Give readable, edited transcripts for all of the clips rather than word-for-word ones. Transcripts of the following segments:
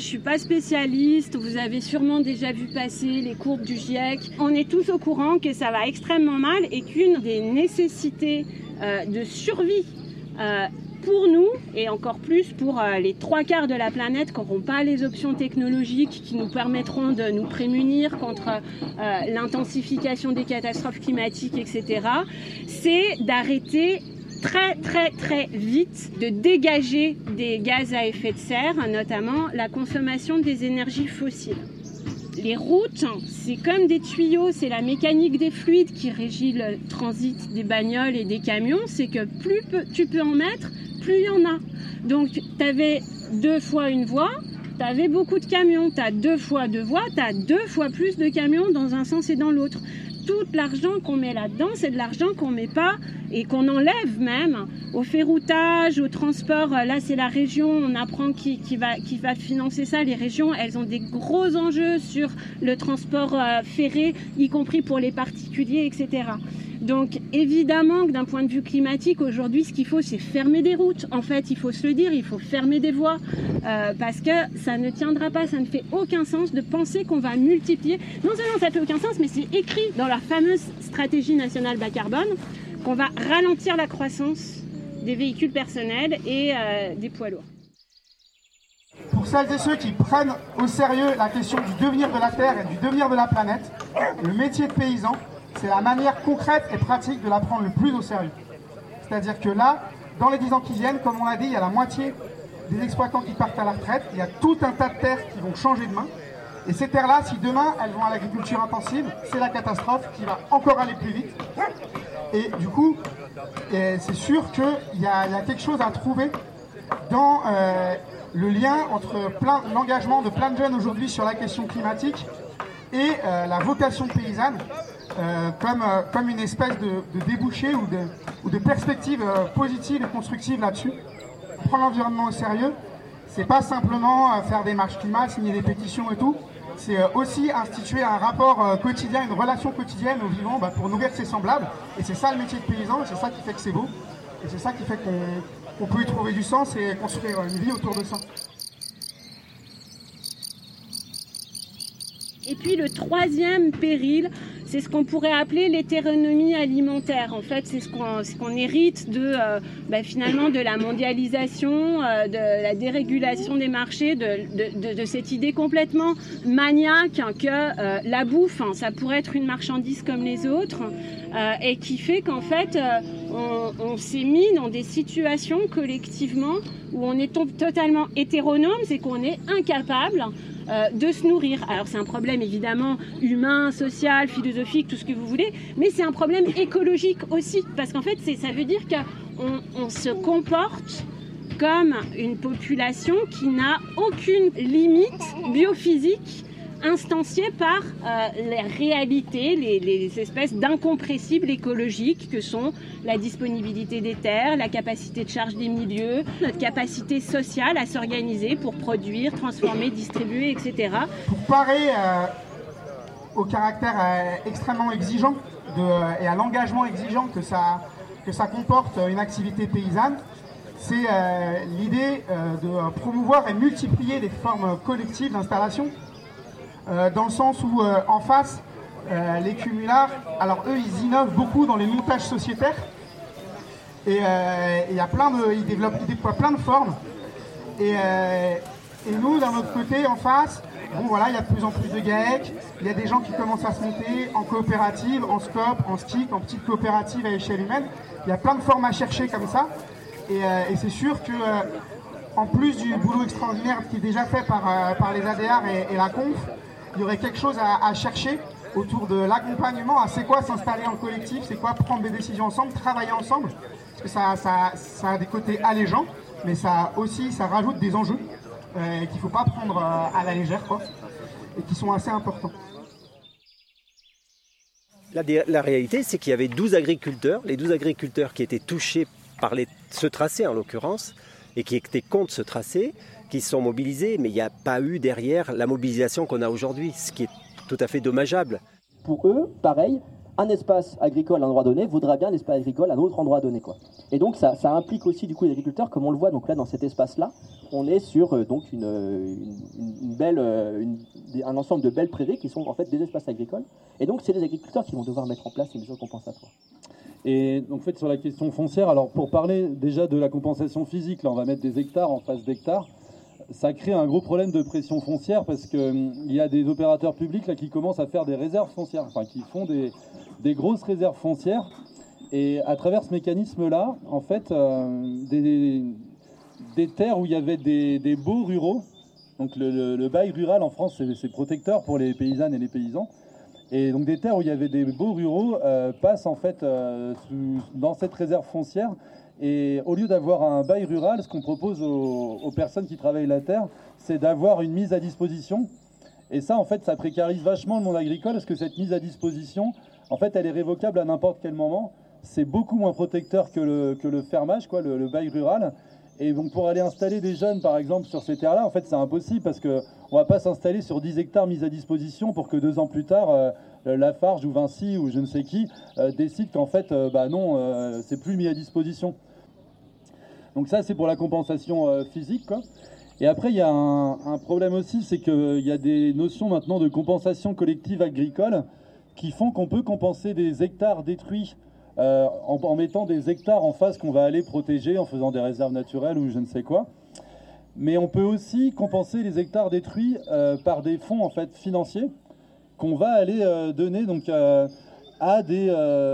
je suis pas spécialiste, vous avez sûrement déjà vu passer les courbes du GIEC. On est tous au courant que ça va extrêmement mal et qu'une des nécessités de survie pour nous, et encore plus pour les 3/4 de la planète qui n'auront pas les options technologiques qui nous permettront de nous prémunir contre l'intensification des catastrophes climatiques, etc., c'est d'arrêter très très très vite de dégager des gaz à effet de serre, notamment la consommation des énergies fossiles. Les routes, c'est comme des tuyaux, c'est la mécanique des fluides qui régit le transit des bagnoles et des camions, c'est que plus tu peux en mettre, plus il y en a. Donc tu avais 2 fois une voie, tu avais beaucoup de camions, tu as 2 fois 2 voies, tu as 2 fois plus de camions dans un sens et dans l'autre. Tout l'argent qu'on met là-dedans, c'est de l'argent qu'on met pas et qu'on enlève même au ferroutage, au transport. Là, c'est la région, on apprend qui va financer ça. Les régions, elles ont des gros enjeux sur le transport ferré, y compris pour les particuliers, etc. Donc, évidemment que d'un point de vue climatique, aujourd'hui, ce qu'il faut, c'est fermer des routes. En fait, il faut se le dire, il faut fermer des voies parce que ça ne tiendra pas, ça ne fait aucun sens de penser qu'on va multiplier. Non seulement ça ne fait aucun sens, mais c'est écrit dans la fameuse stratégie nationale bas carbone qu'on va ralentir la croissance des véhicules personnels et des poids lourds. Pour celles et ceux qui prennent au sérieux la question du devenir de la Terre et du devenir de la planète, le métier de paysan, c'est la manière concrète et pratique de la prendre le plus au sérieux. C'est-à-dire que là, dans les 10 ans qui viennent, comme on l'a dit, il y a la moitié des exploitants qui partent à la retraite, il y a tout un tas de terres qui vont changer de main. Et ces terres-là, si demain elles vont à l'agriculture intensive, c'est la catastrophe qui va encore aller plus vite. Et du coup, c'est sûr qu'il y a quelque chose à trouver dans le lien entre l'engagement de plein de jeunes aujourd'hui sur la question climatique et la vocation paysanne comme une espèce de débouché ou de perspective positive et constructive là-dessus. Prendre l'environnement au sérieux, c'est pas simplement faire des marches climat, signer des pétitions et tout, c'est aussi instituer un rapport quotidien, une relation quotidienne au vivant pour nourrir ses semblables. Et c'est ça le métier de paysan, c'est ça qui fait que c'est beau, et c'est ça qui fait qu'on peut y trouver du sens et construire une vie autour de ça. Et puis le troisième péril, c'est ce qu'on pourrait appeler l'hétéronomie alimentaire. En fait, c'est ce qu'on hérite de finalement de la mondialisation, de la dérégulation des marchés, de cette idée complètement maniaque que la bouffe, ça pourrait être une marchandise comme les autres, et qui fait qu'en fait, on s'est mis dans des situations collectivement où on est totalement hétéronome, c'est qu'on est incapable de se nourrir. Alors c'est un problème évidemment humain, social, philosophique, tout ce que vous voulez, mais c'est un problème écologique aussi, parce qu'en fait ça veut dire qu'on se comporte comme une population qui n'a aucune limite biophysique instanciée par les réalités, les espèces d'incompressibles écologiques que sont la disponibilité des terres, la capacité de charge des milieux, notre capacité sociale à s'organiser pour produire, transformer, distribuer, etc. Pour parer au caractère extrêmement exigeant et à l'engagement exigeant que ça comporte une activité paysanne, c'est l'idée de promouvoir et multiplier les formes collectives d'installation. Dans le sens où en face, les cumulards, alors eux ils innovent beaucoup dans les montages sociétaires et ils déploient plein de formes et nous d'un autre côté en face, il y a de plus en plus de GAEC, il y a des gens qui commencent à se monter en coopérative, en SCOP, en STIC, en petites coopératives à échelle humaine. Il y a plein de formes à chercher comme ça et c'est sûr que en plus du boulot extraordinaire qui est déjà fait par les ADR et la Conf, il y aurait quelque chose à chercher autour de l'accompagnement. C'est quoi s'installer en collectif, c'est quoi prendre des décisions ensemble, travailler ensemble. Parce que ça a des côtés allégeants, mais ça rajoute des enjeux qu'il ne faut pas prendre à la légère, et qui sont assez importants. La réalité, c'est qu'il y avait 12 agriculteurs, les 12 agriculteurs qui étaient touchés par ce tracé en l'occurrence, et qui étaient contre ce tracé, qui se sont mobilisés, mais il n'y a pas eu derrière la mobilisation qu'on a aujourd'hui, ce qui est tout à fait dommageable. Pour eux, pareil, un espace agricole à un endroit donné vaudra bien un espace agricole à un autre endroit donné, quoi. Et donc ça implique aussi du coup les agriculteurs, comme on le voit donc là dans cet espace-là, on est sur donc un ensemble de belles prairies qui sont en fait des espaces agricoles. Et donc c'est les agriculteurs qui vont devoir mettre en place ces mesures compensatoires. Et donc en fait sur la question foncière, alors pour parler déjà de la compensation physique, là on va mettre des hectares en face d'hectares. Ça crée un gros problème de pression foncière parce qu'il y a des opérateurs publics là, qui commencent à faire des réserves foncières, enfin qui font des grosses réserves foncières. Et à travers ce mécanisme-là, en fait, des terres où il y avait des baux ruraux, donc le bail rural en France, c'est protecteur pour les paysannes et les paysans. Et donc des terres où il y avait des baux ruraux passent en fait dans cette réserve foncière. Et au lieu d'avoir un bail rural, ce qu'on propose aux personnes qui travaillent la terre, c'est d'avoir une mise à disposition. Et ça, en fait, ça précarise vachement le monde agricole parce que cette mise à disposition, en fait, elle est révocable à n'importe quel moment. C'est beaucoup moins protecteur que le fermage, quoi, le bail rural. Et donc pour aller installer des jeunes, par exemple, sur ces terres-là, en fait, c'est impossible parce qu'on ne va pas s'installer sur 10 hectares mis à disposition pour que 2 ans plus tard, Lafarge ou Vinci ou je ne sais qui décide qu'en fait, non, c'est plus mis à disposition. Donc ça, c'est pour la compensation physique, quoi. Et après, il y a un problème aussi, c'est qu'il y a des notions maintenant de compensation collective agricole qui font qu'on peut compenser des hectares détruits en mettant des hectares en face qu'on va aller protéger en faisant des réserves naturelles ou je ne sais quoi. Mais on peut aussi compenser les hectares détruits par des fonds en fait, financiers qu'on va aller donner donc, à des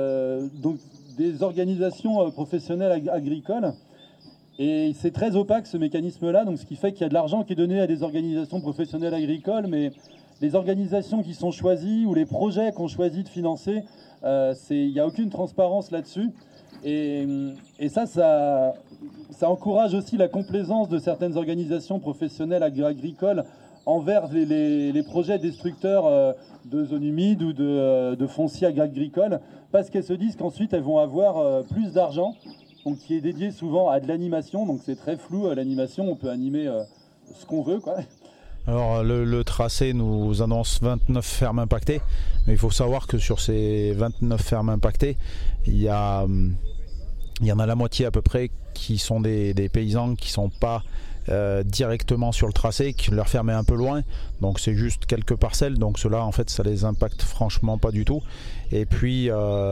organisations professionnelles agricoles. Et c'est très opaque ce mécanisme-là, donc ce qui fait qu'il y a de l'argent qui est donné à des organisations professionnelles agricoles, mais les organisations qui sont choisies ou les projets qu'on choisit de financer, il n'y a aucune transparence là-dessus. Et ça encourage aussi la complaisance de certaines organisations professionnelles agricoles envers les projets destructeurs de zones humides ou de fonciers agricoles, parce qu'elles se disent qu'ensuite elles vont avoir plus d'argent, donc qui est dédié souvent à de l'animation, donc c'est très flou, l'animation, on peut animer ce qu'on veut, quoi. Alors le tracé nous annonce 29 fermes impactées, mais il faut savoir que sur ces 29 fermes impactées, il y en a la moitié à peu près qui sont des paysans qui ne sont pas directement sur le tracé, qui leur ferme est un peu loin, donc c'est juste quelques parcelles, donc cela en fait ça les impacte franchement pas du tout. Et puis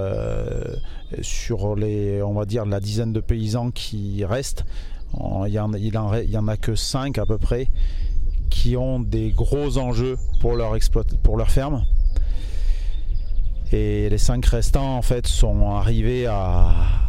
sur on va dire la dizaine de paysans qui restent, il y en a que 5 à peu près qui ont des gros enjeux pour leur ferme, et les 5 restants en fait sont arrivés à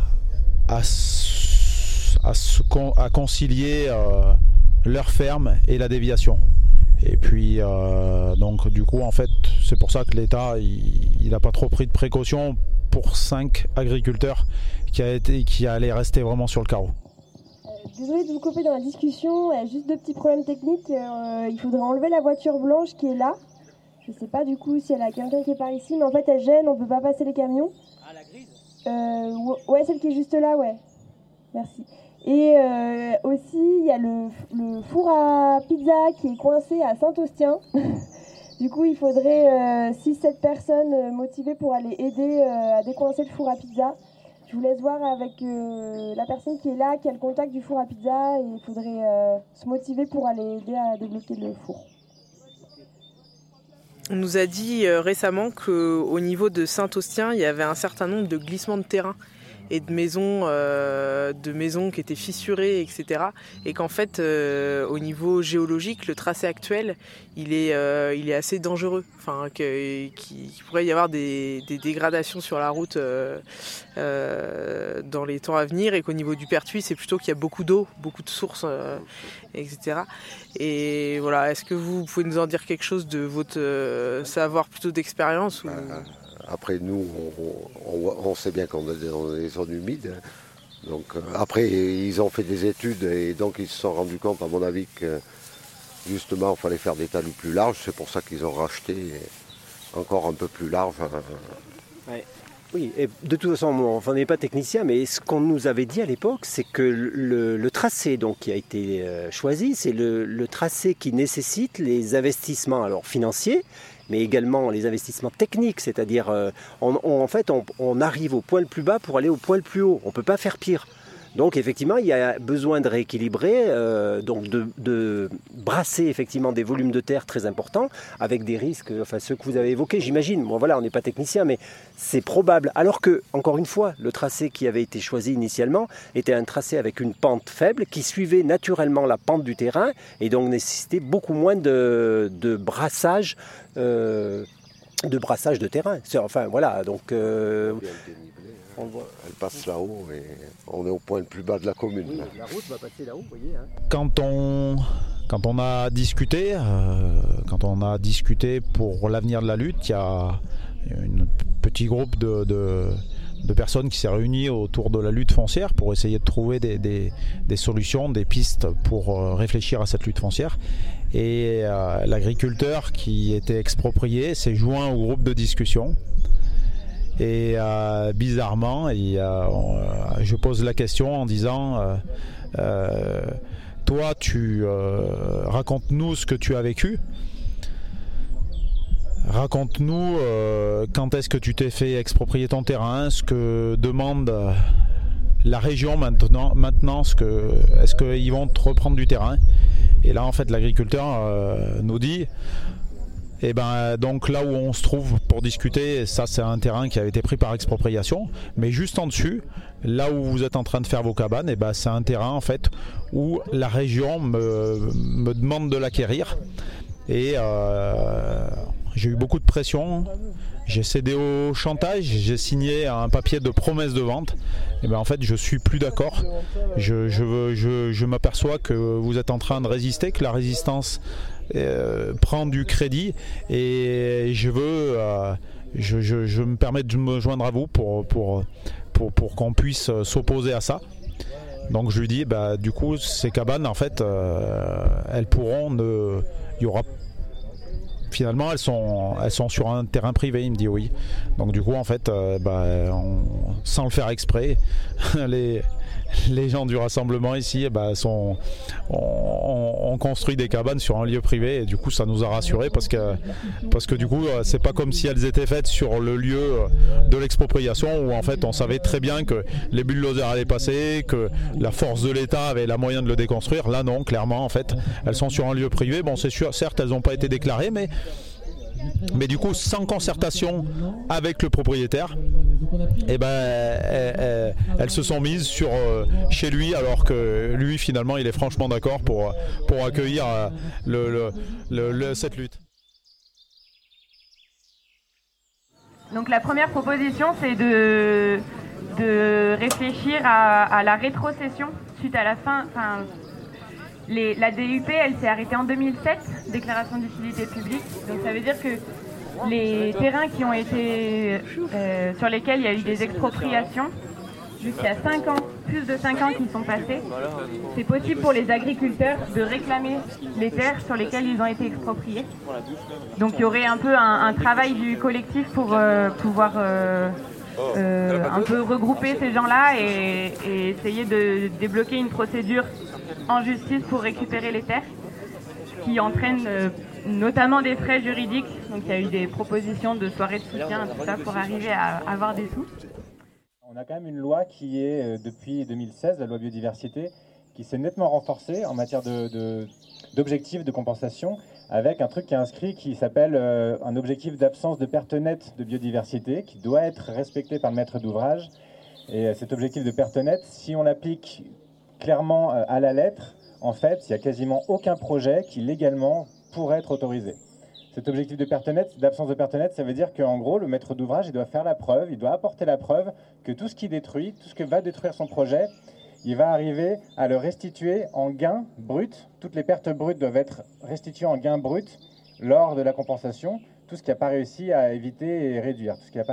concilier leur ferme et la déviation. Et puis donc du coup en fait c'est pour ça que l'État il n'a pas trop pris de précautions pour 5 agriculteurs qui allaient rester vraiment sur le carreau. Désolée de vous couper dans la discussion, juste 2 petits problèmes techniques. Il faudrait enlever la voiture blanche qui est là. Je sais pas du coup si elle a quelqu'un qui est par ici, mais en fait elle gêne, on peut pas passer les camions. Ah, la grise ouais, celle qui est juste là, ouais. Merci. Et aussi, il y a le four à pizza qui est coincé à Saint-Austien. Du coup, il faudrait 6-7 personnes motivées pour aller aider à décoincer le four à pizza. Je vous laisse voir avec la personne qui est là, qui a le contact du four à pizza, et il faudrait se motiver pour aller aider à débloquer le four. On nous a dit récemment qu'au niveau de Saint-Austien, il y avait un certain nombre de glissements de terrain et de maisons qui étaient fissurées, etc. Et qu'en fait, au niveau géologique, le tracé actuel, il est assez dangereux. Enfin, qu'il pourrait y avoir des dégradations sur la route dans les temps à venir, et qu'au niveau du Pertuis, c'est plutôt qu'il y a beaucoup d'eau, beaucoup de sources, etc. Et voilà, est-ce que vous pouvez nous en dire quelque chose de votre savoir plutôt d'expérience ou... Après, nous, on sait bien qu'on est dans des zones humides. Donc, après, ils ont fait des études et donc ils se sont rendus compte, à mon avis, que justement, il fallait faire des talus plus larges. C'est pour ça qu'ils ont racheté encore un peu plus large. Ouais. Oui, et de toute façon, on n'est pas technicien, mais ce qu'on nous avait dit à l'époque, c'est que le tracé donc, qui a été choisi, c'est le tracé qui nécessite les investissements alors, financiers, mais également les investissements techniques, c'est-à-dire en fait on arrive au point le plus bas pour aller au point le plus haut, on ne peut pas faire pire. Donc effectivement, il y a besoin de rééquilibrer, donc de brasser effectivement des volumes de terre très importants, avec des risques, enfin ceux que vous avez évoqués, j'imagine. Bon voilà, on n'est pas technicien, mais c'est probable. Alors que, encore une fois, le tracé qui avait été choisi initialement était un tracé avec une pente faible qui suivait naturellement la pente du terrain et donc nécessitait beaucoup moins de brassage. De brassage de terrain. Enfin voilà, donc elle passe là-haut et on est au point le plus bas de la commune. Oui, la route va passer là-haut, vous voyez. Hein. Quand on a discuté pour l'avenir de la lutte, il y a un petit groupe de personnes qui s'est réuni autour de la lutte foncière pour essayer de trouver des solutions, des pistes pour réfléchir à cette lutte foncière. Et l'agriculteur qui était exproprié s'est joint au groupe de discussion. Et bizarrement, je pose la question en disant toi, raconte-nous ce que tu as vécu. Raconte-nous quand est-ce que tu t'es fait exproprier ton terrain, ce que demande la région maintenant est-ce qu'ils vont te reprendre du terrain. Et là en fait l'agriculteur nous dit donc là où on se trouve pour discuter, ça c'est un terrain qui avait été pris par expropriation, mais juste en dessus, là où vous êtes en train de faire vos cabanes, c'est un terrain en fait où la région me demande de l'acquérir. Et j'ai eu beaucoup de pression, j'ai cédé au chantage, j'ai signé un papier de promesse de vente. Et en fait je suis plus d'accord. Je m'aperçois que vous êtes en train de résister, que la résistance prend du crédit et je me permets de me joindre à vous pour qu'on puisse s'opposer à ça. Donc je lui dis du coup ces cabanes en fait elles pourront il y aura finalement elles sont sur un terrain privé. Il me dit oui. Donc du coup en fait sans le faire exprès les gens du rassemblement ici ont construit des cabanes sur un lieu privé et du coup ça nous a rassurés parce que du coup c'est pas comme si elles étaient faites sur le lieu de l'expropriation où en fait on savait très bien que les bulldozers allaient passer, que la force de l'État avait la moyen de le déconstruire. Là non, clairement en fait elles sont sur un lieu privé. Bon c'est sûr, certes elles n'ont pas été déclarées mais du coup sans concertation avec le propriétaire elles se sont mises chez lui alors que lui finalement il est franchement d'accord pour accueillir cette lutte. Donc la première proposition c'est de réfléchir à la rétrocession suite à la fin. La DUP, elle s'est arrêtée en 2007, déclaration d'utilité publique. Donc ça veut dire que les terrains qui ont été sur lesquels il y a eu des expropriations, jusqu'à 5 ans, plus de 5 ans qui sont passés, c'est possible pour les agriculteurs de réclamer les terres sur lesquelles ils ont été expropriés. Donc il y aurait un peu un travail du collectif pour pouvoir un peu regrouper ces gens-là et essayer de débloquer une procédure en justice pour récupérer les terres, qui entraîne notamment des frais juridiques. Donc il y a eu des propositions de soirées de soutien, tout ça, pour arriver à avoir des sous. On a quand même une loi qui est, depuis 2016, la loi biodiversité, qui s'est nettement renforcée en matière d'objectifs de compensation, avec un truc qui est inscrit qui s'appelle un objectif d'absence de perte nette de biodiversité, qui doit être respecté par le maître d'ouvrage. Et cet objectif de perte nette, si on l'applique clairement à la lettre, en fait, il n'y a quasiment aucun projet qui légalement pourrait être autorisé. Cet objectif de perte nette, d'absence de perte nette, ça veut dire qu'en gros, le maître d'ouvrage, il doit faire la preuve, il doit apporter la preuve que tout ce qui détruit, tout ce que va détruire son projet, il va arriver à le restituer en gain brut. Toutes les pertes brutes doivent être restituées en gain brut lors de la compensation. Tout ce qui n'a pas réussi à éviter et réduire.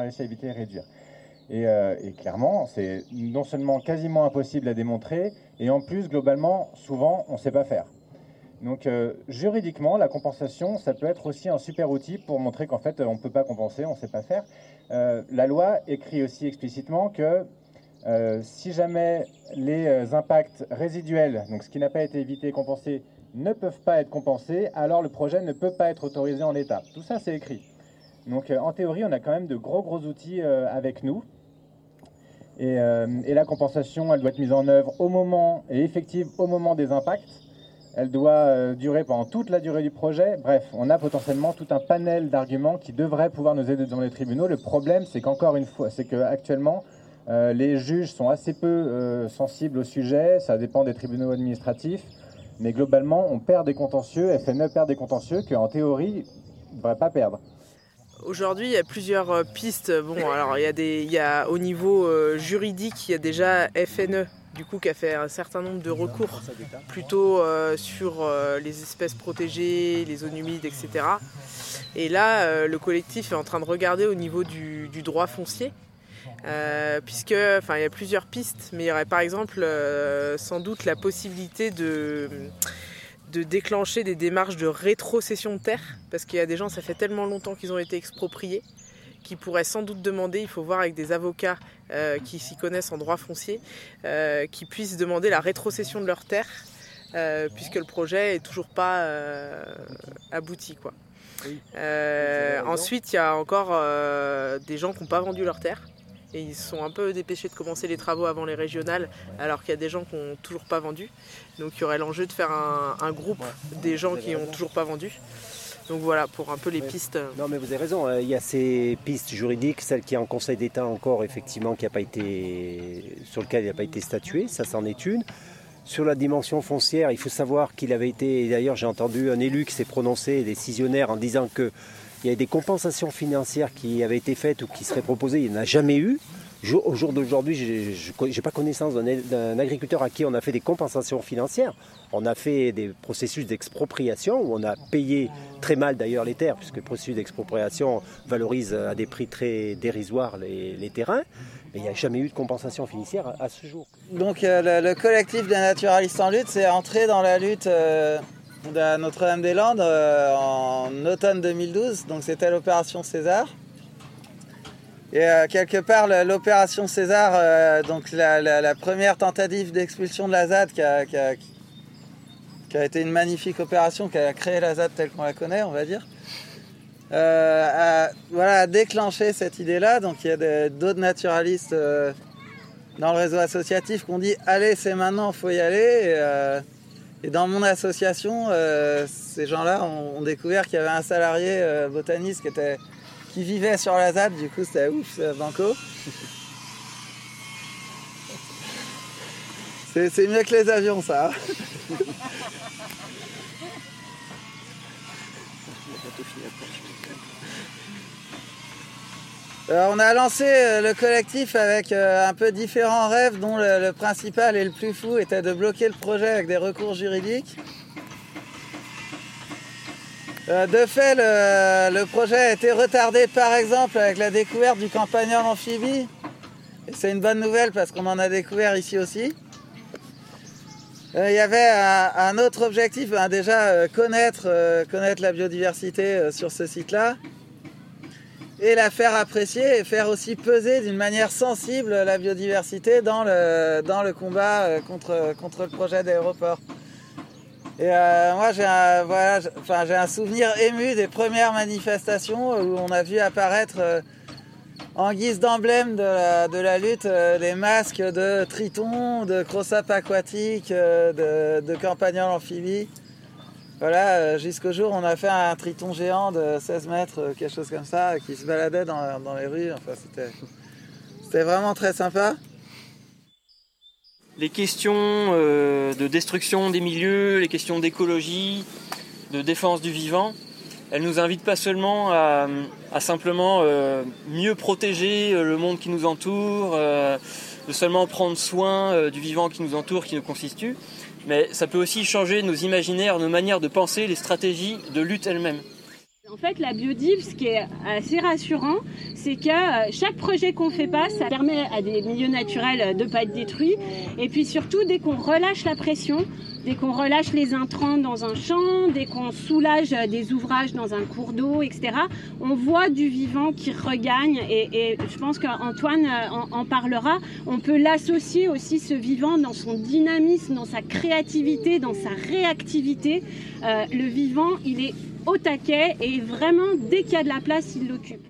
Et clairement, c'est non seulement quasiment impossible à démontrer, et en plus, globalement, souvent, on ne sait pas faire. Donc, juridiquement, la compensation, ça peut être aussi un super outil pour montrer qu'en fait, on ne peut pas compenser, on ne sait pas faire. La loi écrit aussi explicitement que si jamais les impacts résiduels, donc ce qui n'a pas été évité et compensé, ne peuvent pas être compensés, alors le projet ne peut pas être autorisé en l'état. Tout ça, c'est écrit. Donc, en théorie, on a quand même de gros outils avec nous. Et la compensation, elle doit être mise en œuvre au moment et effective au moment des impacts. Elle doit durer pendant toute la durée du projet. Bref, on a potentiellement tout un panel d'arguments qui devraient pouvoir nous aider devant les tribunaux. Le problème, c'est qu'encore une fois, c'est qu'actuellement, les juges sont assez peu sensibles au sujet. Ça dépend des tribunaux administratifs. Mais globalement, on perd des contentieux. FNE perd des contentieux qu'en théorie, on ne devrait pas perdre. Aujourd'hui, il y a plusieurs pistes. Bon, alors il y a au niveau juridique, il y a déjà FNE, du coup, qui a fait un certain nombre de recours, plutôt sur les espèces protégées, les zones humides, etc. Et là, le collectif est en train de regarder au niveau du droit foncier, puisque, il y a plusieurs pistes, mais il y aurait par exemple sans doute la possibilité de déclencher des démarches de rétrocession de terre, parce qu'il y a des gens, ça fait tellement longtemps qu'ils ont été expropriés, qui pourraient sans doute demander, il faut voir avec des avocats qui s'y connaissent en droit foncier, qui puissent demander la rétrocession de leur terre, puisque le projet est toujours pas abouti, quoi. Oui. Ensuite, il y a encore des gens qui n'ont pas vendu leur terre, et ils sont un peu dépêchés de commencer les travaux avant les régionales, alors qu'il y a des gens qui n'ont toujours pas vendu. Donc il y aurait l'enjeu de faire un groupe des gens qui n'ont toujours pas vendu. Donc voilà, pour un peu les pistes. Non mais vous avez raison, il y a ces pistes juridiques, celle qui est en Conseil d'État encore, effectivement, sur lequel il n'a pas été statué, ça c'en est une. Sur la dimension foncière, il faut savoir qu'il avait été, et d'ailleurs j'ai entendu un élu qui s'est prononcé, décisionnaire, en disant que il y avait des compensations financières qui avaient été faites ou qui seraient proposées, il n'y en a jamais eu. Au jour d'aujourd'hui, je n'ai pas connaissance d'un agriculteur à qui on a fait des compensations financières. On a fait des processus d'expropriation où on a payé très mal d'ailleurs les terres, puisque le processus d'expropriation valorise à des prix très dérisoires les terrains. Mais il n'y a jamais eu de compensation financière à ce jour. Donc le collectif des naturalistes en lutte, c'est entré dans la lutte de Notre-Dame-des-Landes en automne 2012, donc c'était l'opération César. Et quelque part, l'opération César, donc la première tentative d'expulsion de la ZAD qui a été une magnifique opération, qui a créé la ZAD telle qu'on la connaît, on va dire, a déclenché cette idée-là. Donc il y a d'autres naturalistes dans le réseau associatif qui ont dit « Allez, c'est maintenant, il faut y aller ». Et dans mon association, ces gens-là ont découvert qu'il y avait un salarié botaniste qui vivait sur la ZAD, du coup c'était ouf, banco. C'est mieux que les avions, ça. On a lancé le collectif avec un peu différents rêves, dont le principal et le plus fou était de bloquer le projet avec des recours juridiques. De fait, le projet a été retardé par exemple avec la découverte du campagnol amphibie. Et c'est une bonne nouvelle parce qu'on en a découvert ici aussi. Il y avait un autre objectif, déjà connaître la biodiversité sur ce site-là et la faire apprécier et faire aussi peser d'une manière sensible la biodiversité dans le combat contre le projet d'aéroport. Et moi j'ai un souvenir ému des premières manifestations où on a vu apparaître en guise d'emblème de la lutte les masques de tritons, de crossapes aquatiques, de campagnols amphibies. Voilà, jusqu'au jour où on a fait un triton géant de 16 mètres, quelque chose comme ça, qui se baladait dans les rues. Enfin, c'était vraiment très sympa. Les questions de destruction des milieux, les questions d'écologie, de défense du vivant, elles nous invitent pas seulement à simplement mieux protéger le monde qui nous entoure, de seulement prendre soin du vivant qui nous entoure, qui nous constitue, mais ça peut aussi changer nos imaginaires, nos manières de penser, les stratégies de lutte elles-mêmes. En fait, la biodive, ce qui est assez rassurant, c'est que chaque projet qu'on fait pas, ça permet à des milieux naturels de ne pas être détruits. Et puis surtout, dès qu'on relâche la pression, dès qu'on relâche les intrants dans un champ, dès qu'on soulage des ouvrages dans un cours d'eau, etc., on voit du vivant qui regagne. Et je pense qu'Antoine en parlera. On peut l'associer aussi, ce vivant, dans son dynamisme, dans sa créativité, dans sa réactivité. Le vivant, il est au taquet et vraiment, dès qu'il y a de la place, il l'occupe.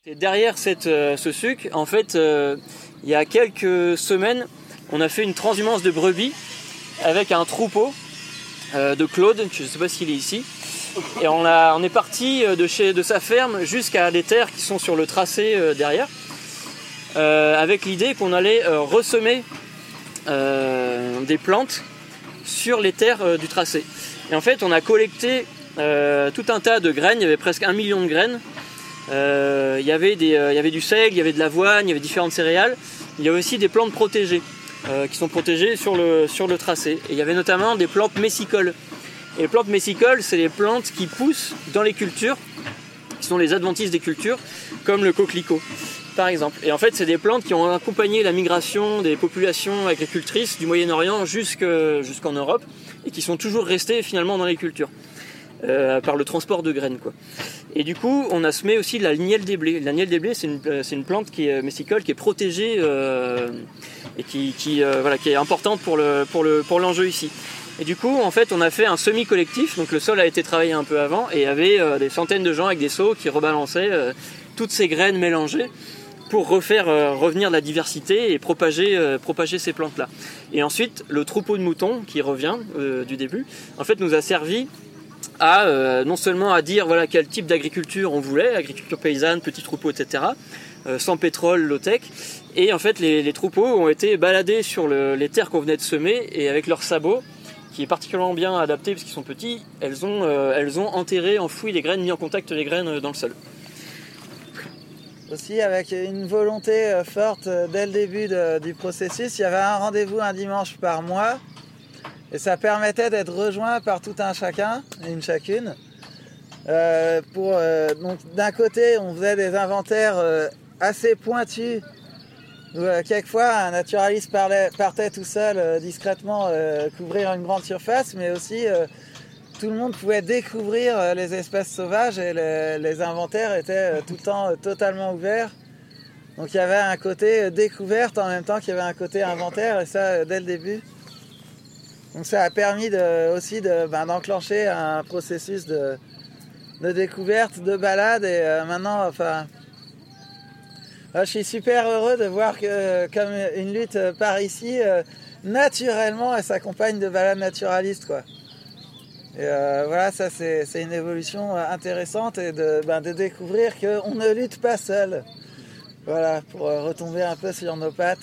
Et derrière ce suc, en fait, il y a quelques semaines, on a fait une transhumance de brebis avec un troupeau de Claude, je ne sais pas s'il est ici. Et on est parti de sa ferme jusqu'à des terres qui sont sur le tracé derrière, avec l'idée qu'on allait ressemer des plantes sur les terres du tracé. Et en fait, on a collecté tout un tas de graines, il y avait presque 1 million de graines. Il y avait du seigle, il y avait de l'avoine, il y avait différentes céréales. Il y avait aussi des plantes protégées, qui sont protégées sur le tracé. Et il y avait notamment des plantes messicoles. Et les plantes messicoles, c'est les plantes qui poussent dans les cultures, qui sont les adventices des cultures, comme le coquelicot, par exemple. Et en fait, c'est des plantes qui ont accompagné la migration des populations agricultrices du Moyen-Orient jusqu'en Europe, et qui sont toujours restées finalement dans les cultures, par le transport de graines, quoi. Et du coup, on a semé aussi la nielle des blés. La nielle des blés, c'est une plante qui est messicole, qui est protégée et qui est importante pour l'enjeu ici. Et du coup, en fait, on a fait un semi-collectif, donc le sol a été travaillé un peu avant, et il y avait des centaines de gens avec des seaux qui rebalançaient toutes ces graines mélangées pour refaire revenir la diversité et propager ces plantes-là. Et ensuite, le troupeau de moutons, qui revient du début, en fait, nous a servi à non seulement à dire voilà quel type d'agriculture on voulait, agriculture paysanne, petits troupeaux, etc., sans pétrole, low-tech. Et en fait, les troupeaux ont été baladés sur les terres qu'on venait de semer, et avec leurs sabots, qui est particulièrement bien adapté parce qu'ils sont petits, elles ont enterré, enfoui les graines, mis en contact les graines dans le sol. Aussi, avec une volonté forte dès le début du processus, il y avait un rendez-vous un dimanche par mois, et ça permettait d'être rejoint par tout un chacun et une chacune. Donc d'un côté, on faisait des inventaires assez pointus, où quelquefois un naturaliste partait tout seul discrètement couvrir une grande surface, mais aussi tout le monde pouvait découvrir les espèces sauvages, et les inventaires étaient tout le temps totalement ouverts. Donc il y avait un côté découverte en même temps qu'il y avait un côté inventaire, et ça dès le début. Donc ça a permis aussi d'enclencher un processus de découverte, de balade, et maintenant, je suis super heureux de voir que, comme une lutte par ici, naturellement, elle s'accompagne de balades naturalistes, quoi. Et voilà, ça c'est une évolution intéressante, et de découvrir qu'on ne lutte pas seul. Voilà, pour retomber un peu sur nos pattes.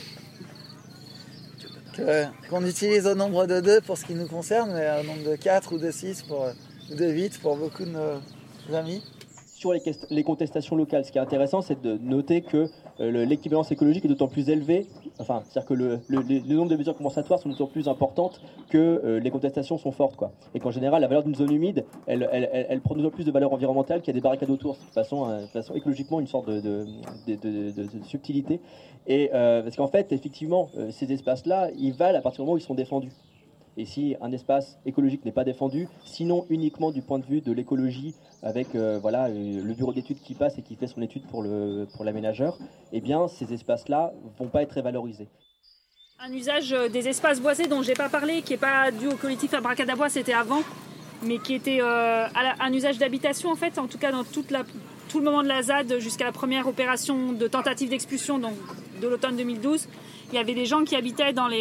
Qu'on utilise au nombre de 2 pour ce qui nous concerne, mais au nombre de 4 ou de 6 ou de 8 pour beaucoup de nos amis. Sur les contestations locales, ce qui est intéressant, c'est de noter que l'équivalence écologique est d'autant plus élevée, c'est-à-dire que le nombre de mesures compensatoires sont d'autant plus importantes que les contestations sont fortes, quoi. Et qu'en général, la valeur d'une zone humide, elle prend d'autant plus de valeur environnementale qu'il y a des barricades autour, de façon écologiquement une sorte de subtilité. Et parce qu'en fait, effectivement, ces espaces-là, ils valent à partir du moment où ils sont défendus. Et si un espace écologique n'est pas défendu, sinon uniquement du point de vue de l'écologie, avec le bureau d'études qui passe et qui fait son étude pour l'aménageur, eh bien ces espaces-là vont pas être révalorisés. Un usage des espaces boisés dont j'ai pas parlé, qui n'est pas dû au collectif Abracadabois, c'était avant, mais qui était un usage d'habitation en fait, en tout cas dans tout le moment de la ZAD jusqu'à la première opération de tentative d'expulsion donc, de l'automne 2012. Il y avait des gens qui habitaient dans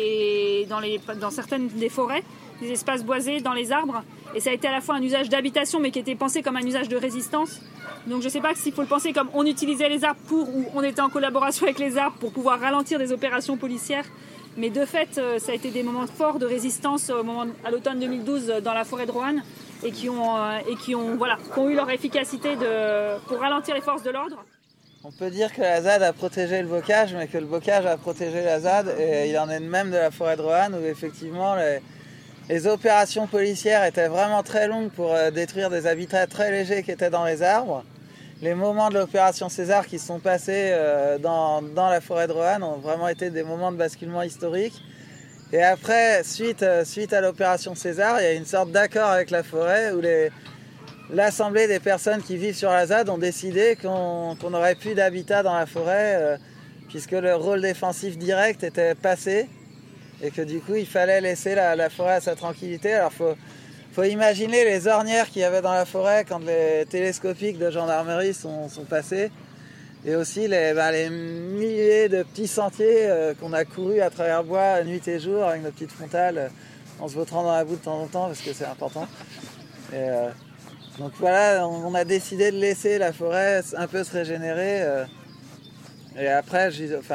certaines des forêts, des espaces boisés, dans les arbres. Et ça a été à la fois un usage d'habitation, mais qui était pensé comme un usage de résistance. Donc je ne sais pas s'il faut le penser comme on utilisait les arbres ou on était en collaboration avec les arbres pour pouvoir ralentir des opérations policières. Mais de fait, ça a été des moments forts de résistance à l'automne 2012 dans la forêt de Roanne et qui ont eu leur efficacité pour ralentir les forces de l'ordre. On peut dire que la ZAD a protégé le bocage, mais que le bocage a protégé la ZAD, et il en est de même de la forêt de Roanne, où effectivement les opérations policières étaient vraiment très longues pour détruire des habitats très légers qui étaient dans les arbres. Les moments de l'opération César qui se sont passés dans la forêt de Roanne ont vraiment été des moments de basculement historique. Et après, suite à l'opération César, il y a une sorte d'accord avec la forêt où l'assemblée des personnes qui vivent sur la ZAD ont décidé qu'on n'aurait plus d'habitat dans la forêt puisque le rôle défensif direct était passé et que du coup il fallait laisser la forêt à sa tranquillité. Alors faut faut imaginer les ornières qu'il y avait dans la forêt quand les télescopiques de gendarmerie sont passés. Et aussi les milliers de petits sentiers qu'on a courus à travers le bois nuit et jour avec nos petites frontales en se vautrant dans la boue de temps en temps parce que c'est important. Et, donc voilà, on a décidé de laisser la forêt un peu se régénérer. Et après,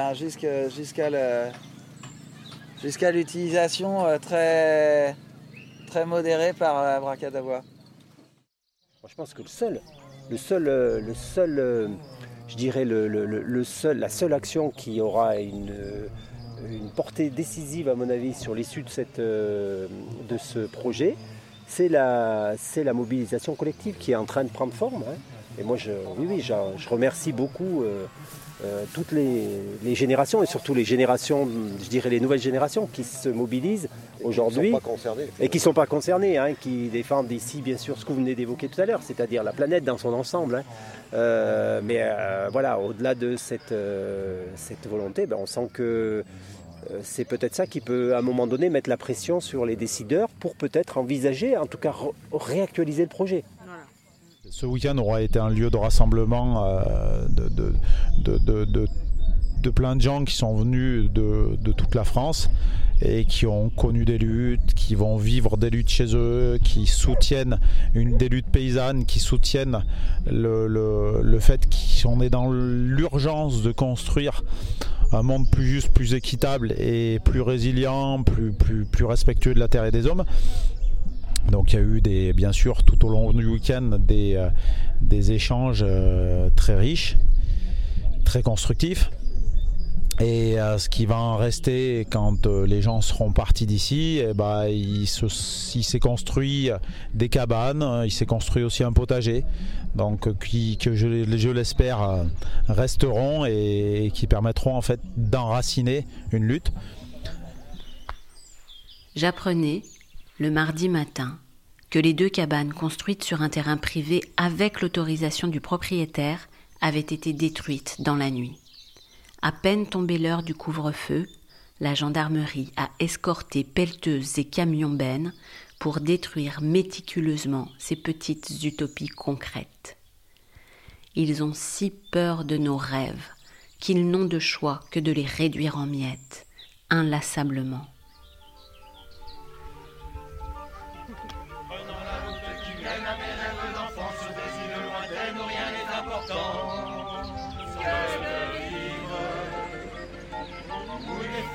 jusqu'à l'utilisation très, très modérée par la Abracadabois. Je pense que je dirais la seule action qui aura une portée décisive à mon avis sur l'issue de ce projet, c'est la mobilisation collective qui est en train de prendre forme. Hein. Et moi, je remercie beaucoup toutes les générations et surtout les générations, je dirais les nouvelles générations qui se mobilisent aujourd'hui et qui ne sont pas concernées, hein, qui défendent ici bien sûr ce que vous venez d'évoquer tout à l'heure, c'est-à-dire la planète dans son ensemble. Hein. Voilà, au-delà de cette volonté, on sent que c'est peut-être ça qui peut à un moment donné mettre la pression sur les décideurs pour peut-être envisager, en tout cas réactualiser le projet. Ce week-end aura été un lieu de rassemblement de plein de gens qui sont venus de toute la France et qui ont connu des luttes, qui vont vivre des luttes chez eux, qui soutiennent des luttes paysannes, qui soutiennent le fait qu'on est dans l'urgence de construire un monde plus juste, plus équitable et plus résilient, plus respectueux de la terre et des hommes. Donc il y a eu bien sûr tout au long du week-end des échanges très riches, très constructifs. Et ce qui va en rester quand les gens seront partis d'ici, il s'est construit des cabanes, il s'est construit aussi un potager, donc que je l'espère resteront et qui permettront en fait d'enraciner une lutte. J'apprenais le mardi matin que les 2 cabanes construites sur un terrain privé avec l'autorisation du propriétaire avaient été détruites dans la nuit. À peine tombée l'heure du couvre-feu, la gendarmerie a escorté pelleteuses et camions-bennes pour détruire méticuleusement ces petites utopies concrètes. Ils ont si peur de nos rêves qu'ils n'ont de choix que de les réduire en miettes, inlassablement.